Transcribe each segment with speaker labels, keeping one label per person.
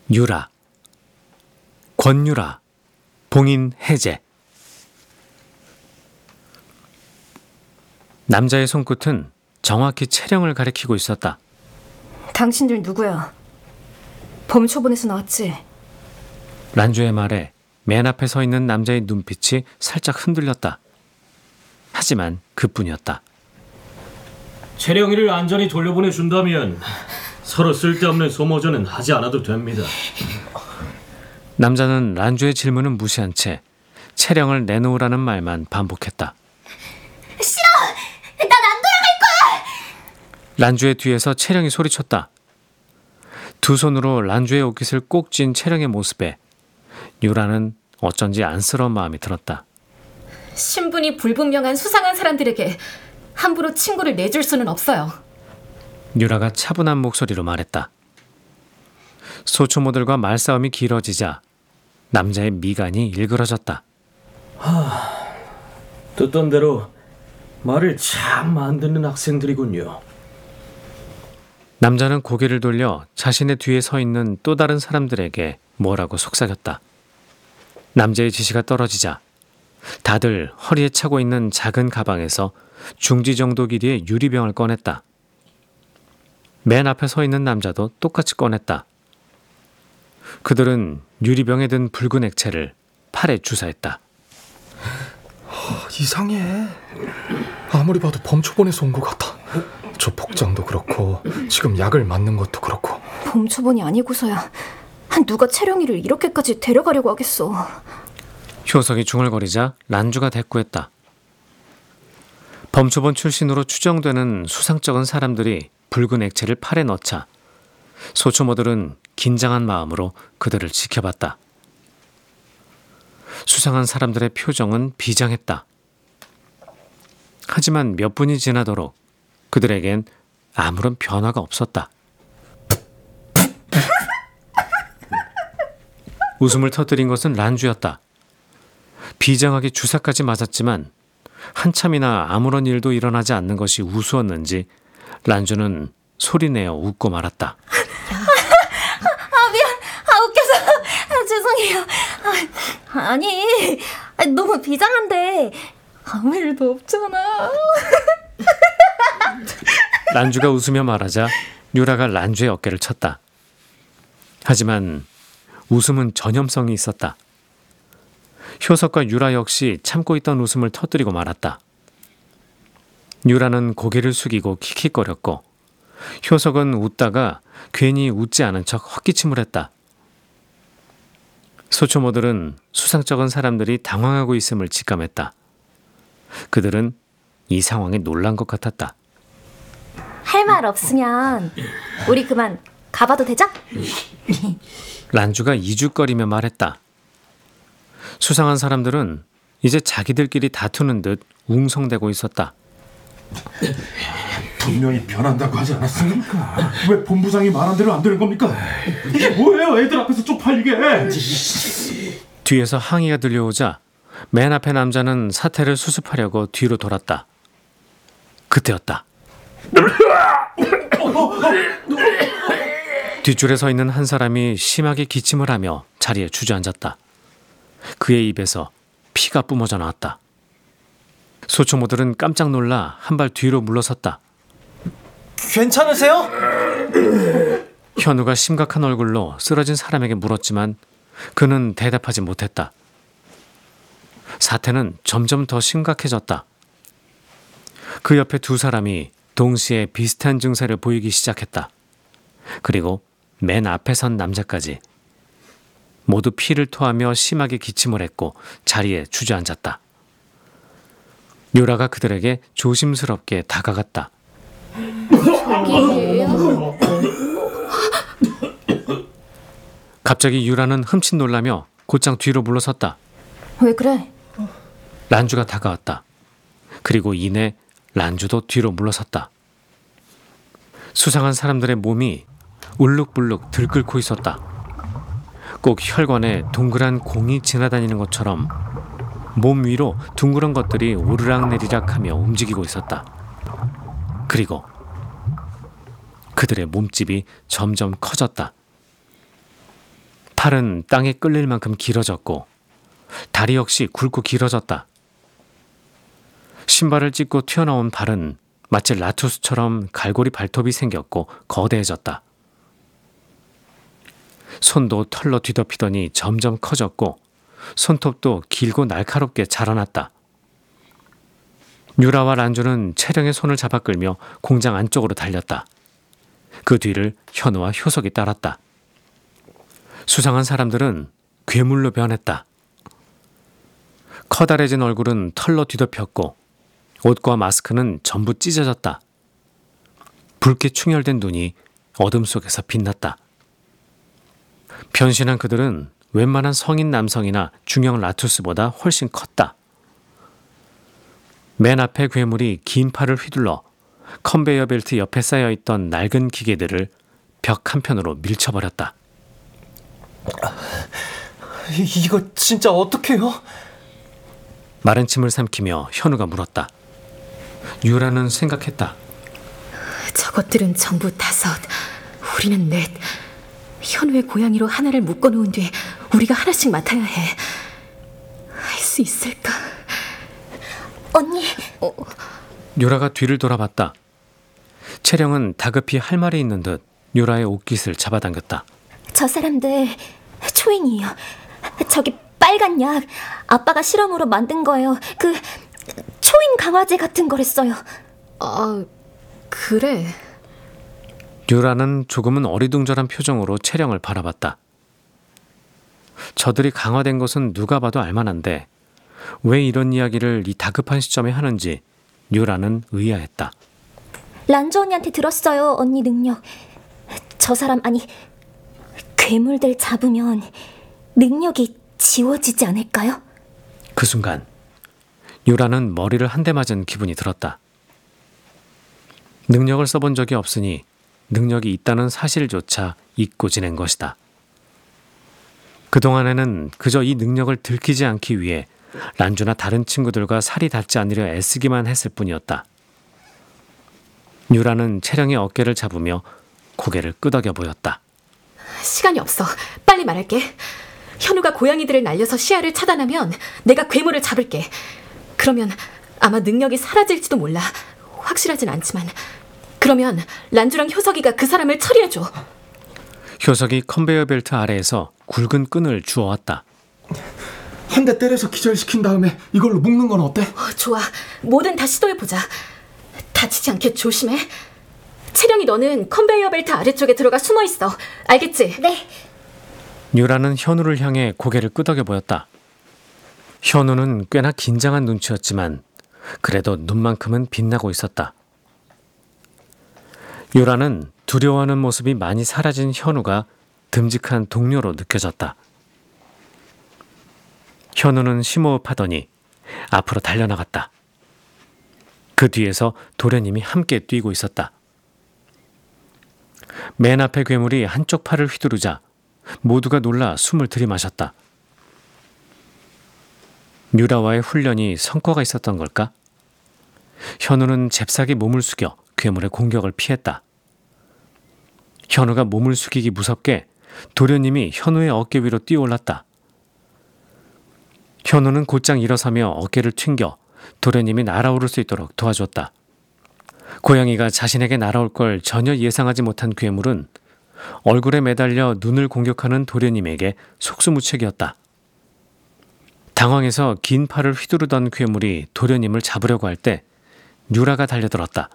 Speaker 1: 유라, 권유라, 봉인 해제. 남자의 손끝은 정확히 채령을 가리키고 있었다.
Speaker 2: 당신들 누구야? 범초본에서 나왔지?
Speaker 1: 란주의 말에 맨 앞에 서 있는 남자의 눈빛이 살짝 흔들렸다. 하지만 그뿐이었다.
Speaker 3: 채령이를 안전히 돌려보내준다면 서로 쓸데없는 소모전은 하지 않아도 됩니다.
Speaker 1: 남자는 란주의 질문을 무시한 채 채령을 내놓으라는 말만 반복했다.
Speaker 2: 싫어! 난 안 돌아갈 거야!
Speaker 1: 란주의 뒤에서 채령이 소리쳤다. 두 손으로 란주의 옷깃을 꼭 쥔 채령의 모습에 유라는 어쩐지 안쓰러운 마음이 들었다.
Speaker 2: 신분이 불분명한 수상한 사람들에게 함부로 친구를 내줄 수는 없어요.
Speaker 1: 유라가 차분한 목소리로 말했다. 소초모들과 말싸움이 길어지자 남자의 미간이 일그러졌다.
Speaker 3: 듣던 대로 말을 참 안 듣는 학생들이군요.
Speaker 1: 남자는 고개를 돌려 자신의 뒤에 서 있는 또 다른 사람들에게 뭐라고 속삭였다. 남자의 지시가 떨어지자 다들 허리에 차고 있는 작은 가방에서 중지 정도 길이의 유리병을 꺼냈다. 맨 앞에 서 있는 남자도 똑같이 꺼냈다. 그들은 유리병에 든 붉은 액체를 팔에 주사했다.
Speaker 4: 이상해. 아무리 봐도 범초본에서 온 것 같아. 저 복장도 그렇고 지금 약을 맞는 것도 그렇고.
Speaker 2: 범초본이 아니고서야 누가 채령이를 이렇게까지 데려가려고 하겠어.
Speaker 1: 효석이 중얼거리자 란주가 대꾸했다. 범초본 출신으로 추정되는 수상쩍은 사람들이 붉은 액체를 팔에 넣자 소초모들은 긴장한 마음으로 그들을 지켜봤다. 수상한 사람들의 표정은 비장했다. 하지만 몇 분이 지나도록 그들에겐 아무런 변화가 없었다. 웃음을 터뜨린 것은 란주였다. 비장하게 주사까지 맞았지만 한참이나 아무런 일도 일어나지 않는 것이 우스웠는지 란주는 소리내어 웃고 말았다.
Speaker 2: 미안. 웃겨서. 죄송해요. 아니, 너무 비장한데 아무 일도 없잖아.
Speaker 1: 란주가 웃으며 말하자 유라가 란주의 어깨를 쳤다. 하지만 웃음은 전염성이 있었다. 효석과 유라 역시 참고 있던 웃음을 터뜨리고 말았다. 유라는 고개를 숙이고 킥킥거렸고 효석은 웃다가 괜히 웃지 않은 척 헛기침을 했다. 소초모들은 수상쩍은 사람들이 당황하고 있음을 직감했다. 그들은 이 상황에 놀란 것 같았다.
Speaker 2: 할 말 없으면 우리 그만 가봐도 되죠?
Speaker 1: 란주가 이죽거리며 말했다. 수상한 사람들은 이제 자기들끼리 다투는 듯 웅성대고 있었다.
Speaker 5: 분명히 변한다고 하지 않았습니까? 왜 본부장이 말한 대로 안 되는 겁니까? 이게 뭐예요? 애들 앞에서 쪽팔리게.
Speaker 1: 뒤에서 항의가 들려오자 맨 앞에 남자는 사태를 수습하려고 뒤로 돌았다. 그때였다. 뒷줄에 서 있는 한 사람이 심하게 기침을 하며 자리에 주저앉았다. 그의 입에서 피가 뿜어져 나왔다. 소초모들은 깜짝 놀라 한 발 뒤로 물러섰다.
Speaker 6: 괜찮으세요?
Speaker 1: 현우가 심각한 얼굴로 쓰러진 사람에게 물었지만 그는 대답하지 못했다. 사태는 점점 더 심각해졌다. 그 옆에 두 사람이 동시에 비슷한 증세를 보이기 시작했다. 그리고 맨 앞에 선 남자까지 모두 피를 토하며 심하게 기침을 했고 자리에 주저앉았다. 유라가 그들에게 조심스럽게 다가갔다. 갑자기 유라는 흠칫 놀라며 곧장 뒤로 물러섰다.
Speaker 2: 왜 그래?
Speaker 1: 란주가 다가왔다. 그리고 이내 란주도 뒤로 물러섰다. 수상한 사람들의 몸이 울룩불룩 들끓고 있었다. 꼭 혈관에 동그란 공이 지나다니는 것처럼 몸 위로 둥그런 것들이 오르락내리락하며 움직이고 있었다. 그리고 그들의 몸집이 점점 커졌다. 팔은 땅에 끌릴 만큼 길어졌고 다리 역시 굵고 길어졌다. 신발을 찢고 튀어나온 발은 마치 라투스처럼 갈고리 발톱이 생겼고 거대해졌다. 손도 털로 뒤덮이더니 점점 커졌고 손톱도 길고 날카롭게 자라났다. 유라와 란주는 채령의 손을 잡아 끌며 공장 안쪽으로 달렸다. 그 뒤를 현우와 효석이 따랐다. 수상한 사람들은 괴물로 변했다. 커다래진 얼굴은 털로 뒤덮였고 옷과 마스크는 전부 찢어졌다. 붉게 충혈된 눈이 어둠 속에서 빛났다. 변신한 그들은 웬만한 성인 남성이나 중형 라투스보다 훨씬 컸다. 맨 앞에 괴물이 긴 팔을 휘둘러 컨베이어 벨트 옆에 쌓여있던 낡은 기계들을 벽 한편으로 밀쳐버렸다.
Speaker 6: 이거 진짜 어떡해요?
Speaker 1: 마른 침을 삼키며 현우가 물었다. 유라는 생각했다.
Speaker 2: 저것들은 전부 5, 우리는 4. 현우의 고양이로 하나를 묶어놓은 뒤에 우리가 하나씩 맡아야 해. 할 수 있을까?
Speaker 7: 언니.
Speaker 1: 유라가 뒤를 돌아봤다. 채령은 다급히 할 말이 있는 듯 유라의 옷깃을 잡아당겼다.
Speaker 7: 저 사람들 초인이에요. 저기 빨간 약 아빠가 실험으로 만든 거예요. 그 초인 강화제 같은 거랬어요.
Speaker 2: 아, 그래.
Speaker 1: 유라는 조금은 어리둥절한 표정으로 채령을 바라봤다. 저들이 강화된 것은 누가 봐도 알만한데 왜 이런 이야기를 이 다급한 시점에 하는지 유라는 의아했다.
Speaker 7: 란조 언니한테 들었어요. 언니 능력. 저 사람 아니 괴물들 잡으면 능력이 지워지지 않을까요?
Speaker 1: 그 순간 유라는 머리를 한 대 맞은 기분이 들었다. 능력을 써본 적이 없으니 능력이 있다는 사실조차 잊고 지낸 것이다. 그동안에는 그저 이 능력을 들키지 않기 위해 란주나 다른 친구들과 살이 닿지 않으려 애쓰기만 했을 뿐이었다. 유라는 채령의 어깨를 잡으며 고개를 끄덕여 보였다.
Speaker 2: 시간이 없어. 빨리 말할게. 현우가 고양이들을 날려서 시야를 차단하면 내가 괴물을 잡을게. 그러면 아마 능력이 사라질지도 몰라. 확실하진 않지만. 그러면 란주랑 효석이가 그 사람을 처리해줘.
Speaker 1: 효석이 컨베이어 벨트 아래에서 굵은 끈을 주워왔다.
Speaker 4: 한 대 때려서 기절시킨 다음에 이걸로 묶는 건 어때?
Speaker 2: 좋아. 뭐든 다 시도해보자. 다치지 않게 조심해. 채령이 너는 컨베이어 벨트 아래쪽에 들어가 숨어있어. 알겠지?
Speaker 7: 네.
Speaker 1: 유라는 현우를 향해 고개를 끄덕여 보였다. 현우는 꽤나 긴장한 눈치였지만 그래도 눈만큼은 빛나고 있었다. 유라는 두려워하는 모습이 많이 사라진 현우가 듬직한 동료로 느껴졌다. 현우는 심호흡하더니 앞으로 달려나갔다. 그 뒤에서 도련님이 함께 뛰고 있었다. 맨 앞에 괴물이 한쪽 팔을 휘두르자 모두가 놀라 숨을 들이마셨다. 유라와의 훈련이 성과가 있었던 걸까? 현우는 잽싸게 몸을 숙여 괴물의 공격을 피했다. 현우가 몸을 숙이기 무섭게 도련님이 현우의 어깨 위로 뛰어올랐다. 현우는 곧장 일어서며 어깨를 튕겨 도련님이 날아오를 수 있도록 도와줬다. 고양이가 자신에게 날아올 걸 전혀 예상하지 못한 괴물은 얼굴에 매달려 눈을 공격하는 도련님에게 속수무책이었다. 당황해서 긴 팔을 휘두르던 괴물이 도련님을 잡으려고 할 때 유라가 달려들었다.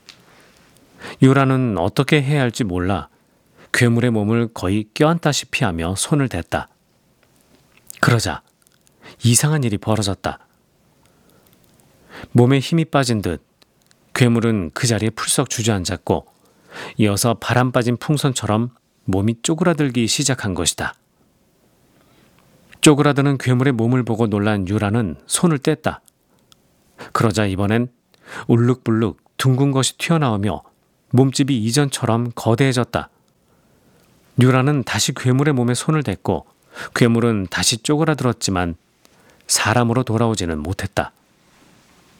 Speaker 1: 유라는 어떻게 해야 할지 몰라 괴물의 몸을 거의 껴안다시피 하며 손을 댔다. 그러자 이상한 일이 벌어졌다. 몸에 힘이 빠진 듯 괴물은 그 자리에 풀썩 주저앉았고 이어서 바람 빠진 풍선처럼 몸이 쪼그라들기 시작한 것이다. 쪼그라드는 괴물의 몸을 보고 놀란 유라는 손을 뗐다. 그러자 이번엔 울룩불룩 둥근 것이 튀어나오며 몸집이 이전처럼 거대해졌다. 유라는 다시 괴물의 몸에 손을 댔고 괴물은 다시 쪼그라들었지만 사람으로 돌아오지는 못했다.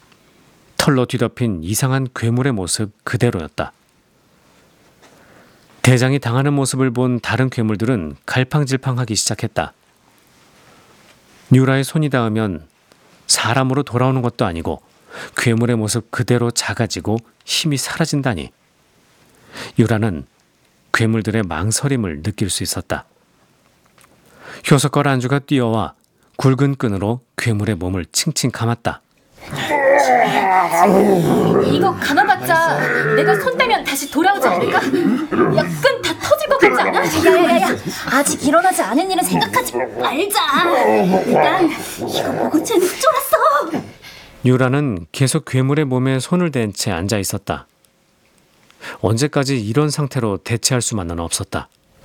Speaker 1: 털로 뒤덮인 이상한 괴물의 모습 그대로였다. 대장이 당하는 모습을 본 다른 괴물들은 갈팡질팡하기 시작했다. 유라의 손이 닿으면 사람으로 돌아오는 것도 아니고 괴물의 모습 그대로 작아지고 힘이 사라진다니. 유라는 괴물들의 망설임을 느낄 수 있었다. 효석걸 안주가 뛰어와 굵은 끈으로 괴물의 몸을 칭칭 감았다.
Speaker 2: 이거 감아봤자 내가 손 떼면 다시 돌아오지 않을까? 야, 끈 다 터질 것 같지 않아?
Speaker 7: 야야야야, 아직 일어나지 않은 일은 생각하지 말자. 일단 이거 보고 쟤는 쫄았어.
Speaker 1: 유라는 계속 괴물의 몸에 손을 댄 채 앉아 있었다. 언제까지 이런 상태로 대체할 수만은 없었다.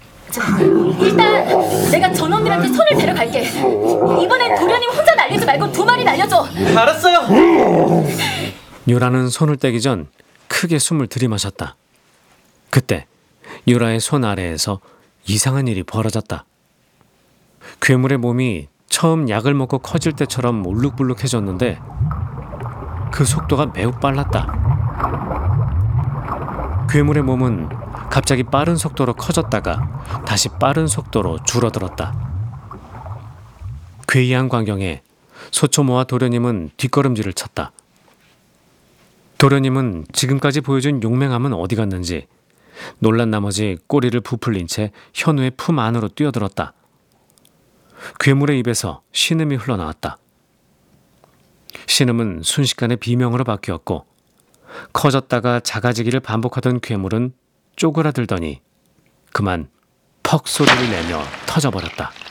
Speaker 2: 일단 내가 저놈들한테 손을 데려갈게. 이번엔 도련님 혼자 날리지 말고 2마리 날려줘.
Speaker 6: 알았어요.
Speaker 1: 유라는 손을 떼기 전 크게 숨을 들이마셨다. 그때 유라의 손 아래에서 이상한 일이 벌어졌다. 괴물의 몸이 처음 약을 먹고 커질 때처럼 울룩불룩해졌는데 그 속도가 매우 빨랐다. 괴물의 몸은 갑자기 빠른 속도로 커졌다가 다시 빠른 속도로 줄어들었다. 괴이한 광경에 소초모와 도련님은 뒷걸음질을 쳤다. 도련님은 지금까지 보여준 용맹함은 어디 갔는지 놀란 나머지 꼬리를 부풀린 채 현우의 품 안으로 뛰어들었다. 괴물의 입에서 신음이 흘러나왔다. 신음은 순식간에 비명으로 바뀌었고 커졌다가 작아지기를 반복하던 괴물은 쪼그라들더니 그만 퍽 소리를 내며 터져버렸다.